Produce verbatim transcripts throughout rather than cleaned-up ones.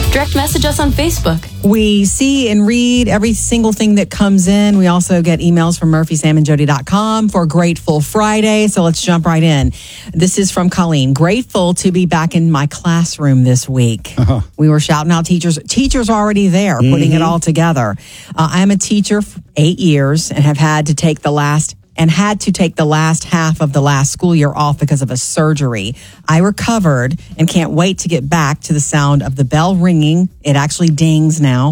Direct message us on Facebook. We see and read every single thing that comes in. We also get emails from Murphy Sam and Jody dot com for Grateful Friday. So let's jump right in. This is from Colleen. Grateful to be back in my classroom this week. Uh-huh. We were shouting out teachers. Teachers already there, mm-hmm. putting it all together. Uh, I am a teacher for eight years and have had to take the last and had to take the last half of the last school year off because of a surgery. I recovered and can't wait to get back to the sound of the bell ringing. It actually dings now.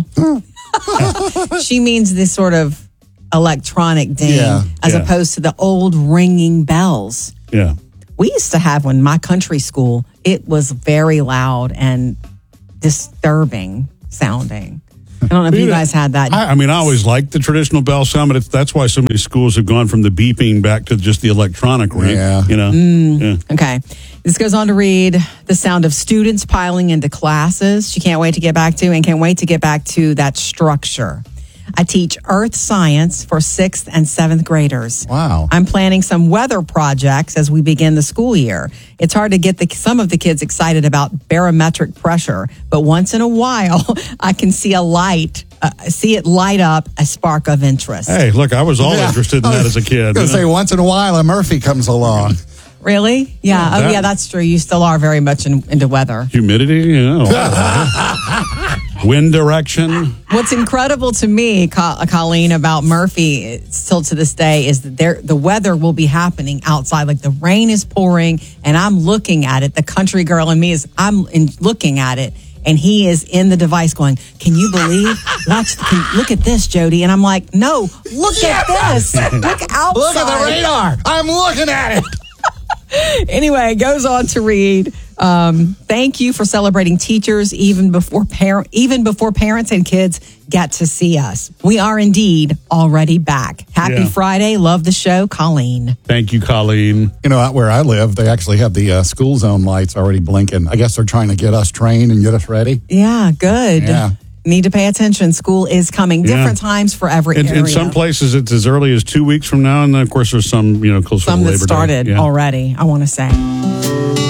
She means this sort of electronic ding yeah, as yeah. opposed to the old ringing bells. Yeah. We used to have one in my country school. It was very loud and disturbing sounding. I don't know if you guys had that. I, I mean, I always liked the traditional bell sound, but it's, that's why so many schools have gone from the beeping back to just the electronic ring. Yeah. You know? Mm, yeah. Okay. This goes on to read the sound of students piling into classes. She can't wait to get back to and can't wait to get back to that structure. I teach earth science for sixth and seventh graders. Wow. I'm planning some weather projects as we begin the school year. It's hard to get the, some of the kids excited about barometric pressure, but once in a while, I can see a light, uh, see it light up a spark of interest. Hey, look, I was all yeah. interested in that as a kid. I was going to say, once in a while, a Murphy comes along. Really? Yeah. That, oh, yeah, that's true. You still are very much in, into weather. Humidity, you know. Wind direction. What's incredible to me, Colleen, about Murphy still to this day is that there, the weather will be happening outside. Like the rain is pouring and I'm looking at it. The country girl in me is, I'm in, looking at it. And he is in the device going, can you believe? Watch, can, look at this, Jody. And I'm like, no, look yeah. at this. Look outside. Look at the radar. I'm looking at it. Anyway, it goes on to read, um, thank you for celebrating teachers even before par- even before parents and kids get to see us. We are indeed already back. Happy yeah. Friday. Love the show. Colleen. Thank you, Colleen. You know, out where I live, they actually have the uh, school zone lights already blinking. I guess they're trying to get us trained and get us ready. Yeah, good. Yeah. Need to pay attention. School is coming. Yeah. Different times for every in, area. in some places, it's as early as two weeks from now. And then, of course, there's some, you know, closer some to Labor that started Day. Yeah. already, I want to say.